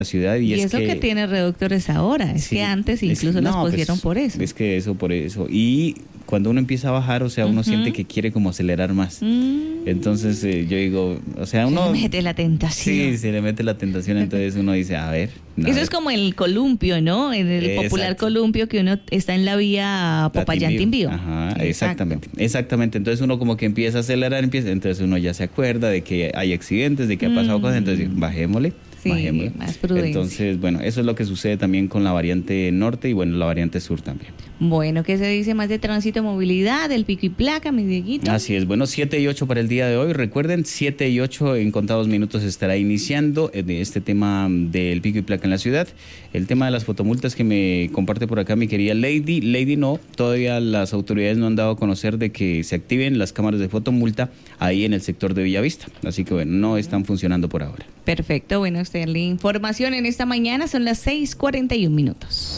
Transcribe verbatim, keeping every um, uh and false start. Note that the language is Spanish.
ciudad. Y, y es eso que, que tiene reductores ahora, es sí, que antes incluso es, las no, pusieron pues, por eso. Es que eso, por eso. Y cuando uno empieza a bajar, o sea, uno uh-huh. siente que quiere como acelerar más. Mm. Entonces eh, yo digo, o sea, uno... Se le mete la tentación. Sí, se le mete la tentación, entonces uno dice, a ver... No, eso a ver. Es como el columpio, ¿no? En el Exacto. popular columpio que uno está en la vía Popayán-Timbío. Ajá, Exacto. exactamente. Exactamente, entonces uno como que empieza a acelerar, empieza, entonces uno ya se acuerda de que hay accidentes, de que ha pasado mm. cosas, entonces bajémosle. Sí, bajémosle. Más prudencia. Entonces, bueno, eso es lo que sucede también con la variante norte y bueno, la variante sur también. Bueno, ¿qué se dice más de tránsito, movilidad, del pico y placa, mi Dieguito? Así es, bueno, siete y ocho para el día de hoy. Recuerden, siete y ocho en contados minutos estará iniciando de este tema del pico y placa en la ciudad. El tema de las fotomultas que me comparte por acá mi querida Lady. Lady, no, todavía las autoridades no han dado a conocer de que se activen las cámaras de fotomulta ahí en el sector de Villavista. Así que bueno, no están funcionando por ahora. Perfecto, bueno, Sterling, información en esta mañana, son las seis cuarenta y un minutos.